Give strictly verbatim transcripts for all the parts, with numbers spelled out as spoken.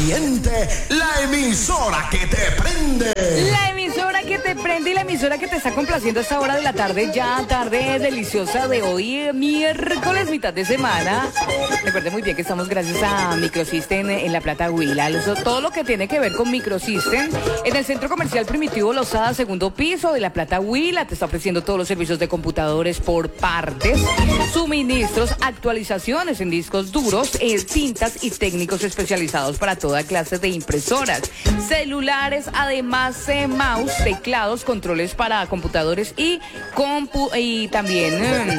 Caliente, la emisora que te prende. La emisora que te prende y la emisora que te está complaciendo a esta hora de la tarde, ya tarde deliciosa de hoy, miércoles, mitad de semana. Recuerde muy bien que estamos gracias a Microsystem en La Plata Huila. Todo lo que tiene que ver con Microsystem en el Centro Comercial Primitivo Lozada, segundo piso de La Plata Huila. Te está ofreciendo todos los servicios de computadores por partes, suministros, actualizaciones en discos duros, eh, tintas y técnicos especializados para toda clase de impresoras, celulares, además eh, mouse, teclados, controles para computadores y compu y también eh,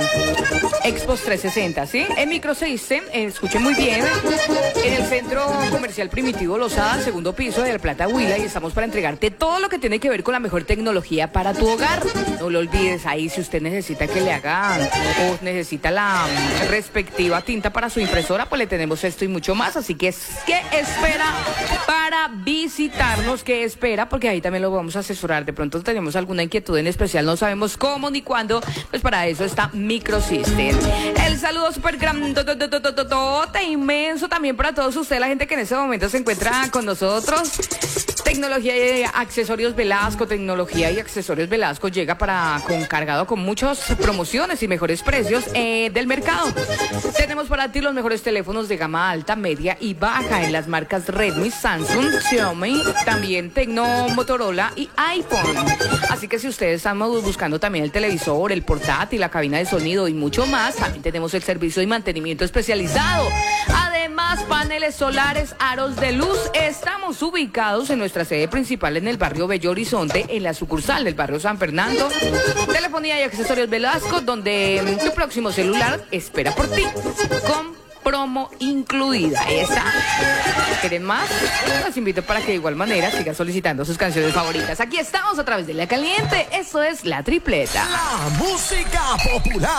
Xbox trescientos sesenta, ¿sí? En Microsystem, eh, escuchen muy bien, en el Centro Comercial Primitivo Lozada, segundo piso de La Plata Huila, y estamos para entregarte todo lo que tiene que ver con la mejor tecnología para tu hogar. No lo olvides, ahí si usted necesita que le hagan o necesita la um, respectiva tinta para su impresora, pues le tenemos esto y mucho más. Así que, ¿qué espera para visitarnos? ¿Qué espera? Porque ahí también lo vamos a asesorar. De pronto tenemos alguna inquietud en especial, no sabemos cómo ni cuándo, pues para eso está Microsystem. El saludo súper grandote, inmenso también para todos ustedes, la gente que en este momento se encuentra con nosotros. Tecnología y accesorios Velasco, tecnología y accesorios Velasco llega para con cargado con muchas promociones y mejores precios eh, del mercado. Tenemos para ti los mejores teléfonos de gama alta, media y baja en las marcas Redmi, Samsung, Xiaomi, también Tecno, Motorola y iPhone. Así que si ustedes están buscando también el televisor, el portátil, la cabina de sonido y mucho más, también tenemos el servicio de mantenimiento especializado. Además, paneles solares, aros de luz. Estamos ubicados en nuestra sede principal en el barrio Bello Horizonte, en la sucursal del barrio San Fernando. Telefonía y accesorios Velasco, donde tu próximo celular espera por ti, con promo incluida. Esa. ¿Quieren más? Los invito para que de igual manera sigan solicitando sus canciones favoritas. Aquí estamos a través de La Caliente. Eso es La Tripleta. La música popular.